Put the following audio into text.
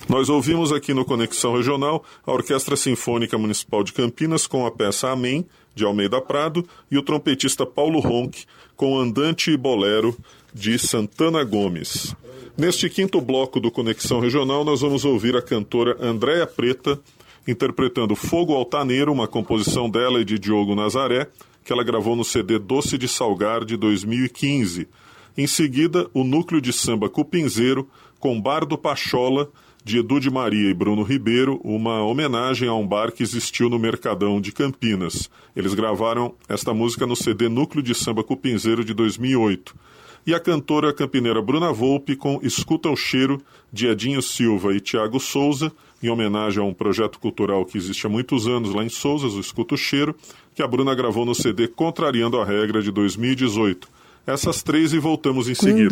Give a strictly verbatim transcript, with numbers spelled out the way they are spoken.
Nós ouvimos aqui no Conexão Regional a Orquestra Sinfônica Municipal de Campinas com a peça Amém, de Almeida Prado, e o trompetista Paulo Ronck com Andante e Bolero, de Santana Gomes. Neste quinto bloco do Conexão Regional, nós vamos ouvir a cantora Andréia Preta interpretando Fogo Altaneiro, uma composição dela e de Diogo Nazaré, que ela gravou no C D Doce de Salgar, de dois mil e quinze. Em seguida, o Núcleo de Samba Cupinzeiro, com Bardo Pachola, de Edu de Maria e Bruno Ribeiro, uma homenagem a um bar que existiu no Mercadão de Campinas. Eles gravaram esta música no C D Núcleo de Samba Cupinzeiro, de dois mil e oito. E a cantora campineira Bruna Volpe com Escuta o Cheiro, de Edinho Silva e Tiago Souza, em homenagem a um projeto cultural que existe há muitos anos lá em Souzas, o Escuta o Cheiro, que a Bruna gravou no C D Contrariando a Regra, de dois mil e dezoito. Essas três e voltamos em seguida.